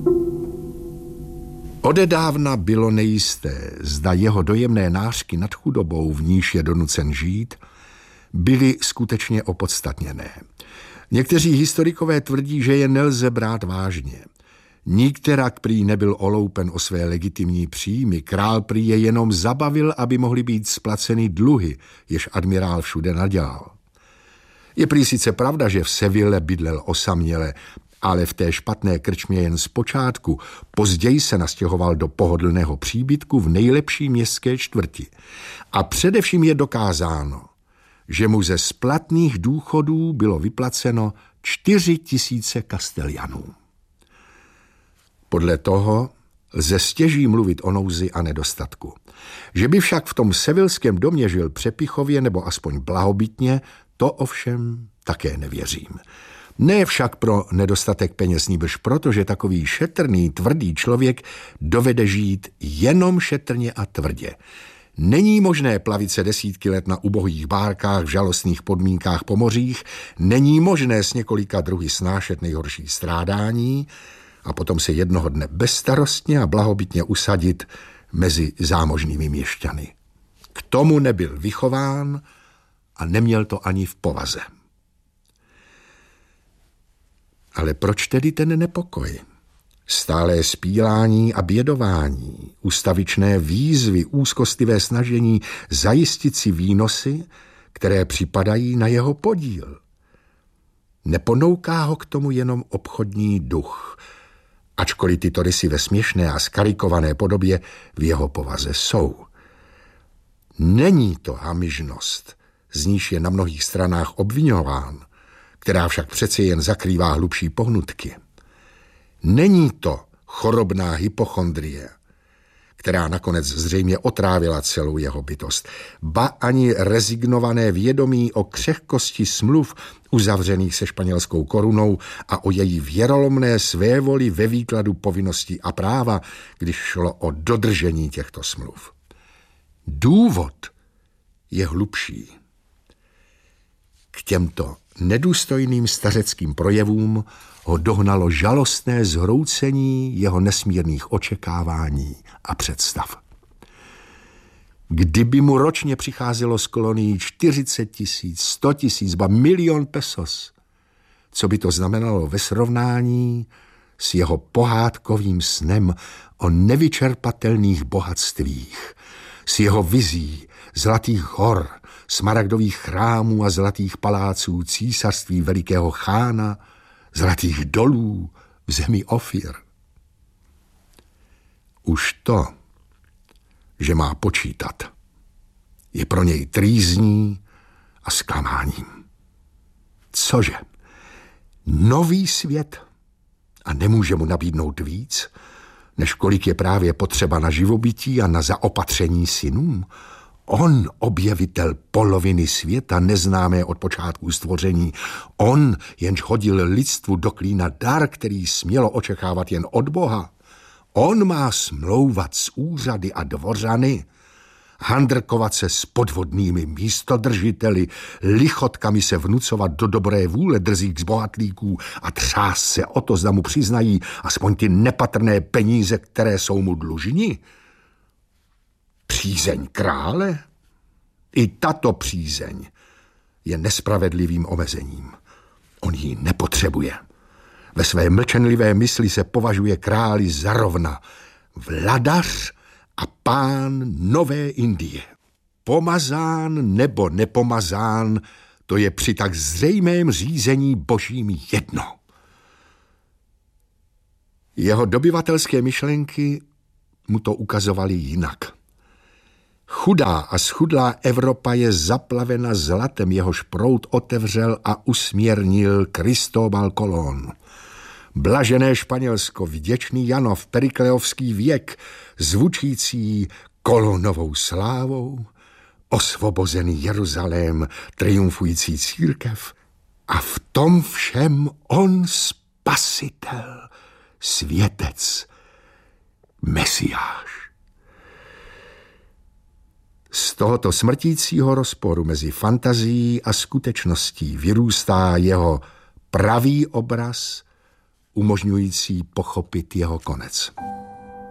Odedávna bylo nejisté, zda jeho dojemné nářky nad chudobou, v níž je donucen žít, byly skutečně opodstatněné. Někteří historikové tvrdí, že je nelze brát vážně. Nikterak prý nebyl oloupen o své legitimní příjmy, král prý je jenom zabavil, aby mohly být splaceny dluhy, jež admirál všude nadělal. Je prý sice pravda, že v Seville bydlel osaměle, ale v té špatné krčmě jen zpočátku, později se nastěhoval do pohodlného příbytku v nejlepší městské čtvrti. A především je dokázáno, že mu ze splatných důchodů bylo vyplaceno 4 000 kasteljanů. Podle toho lze stěží mluvit o nouzi a nedostatku. Že by však v tom sevilském domě žil přepichově nebo aspoň blahobytně, to ovšem také nevěřím. Ne však pro nedostatek peněz, nýbrž proto, že takový šetrný, tvrdý člověk dovede žít jenom šetrně a tvrdě. Není možné plavit se desítky let na ubohých bárkách v žalostných podmínkách po mořích, není možné s několika druhy snášet nejhorší strádání a potom se jednoho dne bezstarostně a blahobytně usadit mezi zámožnými měšťany. K tomu nebyl vychován a neměl to ani v povaze. Ale proč tedy ten nepokoj? Stálé spílání a bědování, ustavičné výzvy, úzkostivé snažení zajistit si výnosy, které připadají na jeho podíl. Neponouká ho k tomu jenom obchodní duch, ačkoliv tyto rysy ve směšné a skarikované podobě v jeho povaze jsou. Není to hamižnost, z níž je na mnohých stranách obviňován, která však přece jen zakrývá hlubší pohnutky. Není to chorobná hypochondrie, která nakonec zřejmě otrávila celou jeho bytost, ba ani rezignované vědomí o křehkosti smluv uzavřených se španělskou korunou a o její věrolomné svévoli ve výkladu povinností a práva, když šlo o dodržení těchto smluv. Důvod je hlubší. K těmto nedůstojným stařeckým projevům ho dohnalo žalostné zhroucení jeho nesmírných očekávání a představ. Kdyby mu ročně přicházelo z kolonií 40 000, 100 000, ba 1 000 000 pesos, co by to znamenalo ve srovnání s jeho pohádkovým snem o nevyčerpatelných bohatstvích, s jeho vizí zlatých hor, smaragdových chrámů a zlatých paláců císařství velikého chána, zlatých dolů v zemi Ofir. Už to, že má počítat, je pro něj trýzní a zklamáním. Cože? Nový svět a nemůže mu nabídnout víc, než kolik je právě potřeba na živobytí a na zaopatření synům. On, objevitel poloviny světa, neznámé od počátku stvoření. On, jenž hodil lidstvu do klína dar, který smělo očekávat jen od Boha. On má smlouvat s úřady a dvořany, handrkovat se s podvodnými místodržiteli, lichotkami se vnucovat do dobré vůle drzých zbohatlíků a třást se o to, zda mu přiznají aspoň ty nepatrné peníze, které jsou mu dlužni. Přízeň krále? I tato přízeň je nespravedlivým omezením. On ji nepotřebuje. Ve své mlčenlivé mysli se považuje králi za rovna, vladař a pán Nové Indie. Pomazán nebo nepomazán, to je při tak zřejmém řízení božím jedno. Jeho dobyvatelské myšlenky mu to ukazovaly jinak. Chudá a schudlá Evropa je zaplavena zlatem, jehož proud otevřel a usměrnil Kristóbal Colón. Blažené Španělsko, vděčný Janov, perikleovský věk, zvučící Kolónovou slávou, osvobozený Jeruzalém, triumfující církev a v tom všem on spasitel, světec, mesiáš. Z tohoto smrtícího rozporu mezi fantazií a skutečností vyrůstá jeho pravý obraz umožňující pochopit jeho konec.